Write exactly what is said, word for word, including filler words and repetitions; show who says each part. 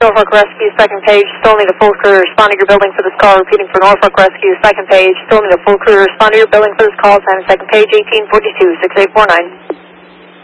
Speaker 1: Norfolk Rescue, second page. Still need a full crew to respond to your building for this call. Repeating for Norfolk Rescue, second page. Still need a full crew to respond to your building for this call. Time second page, eighteen forty-two, six eight four nine.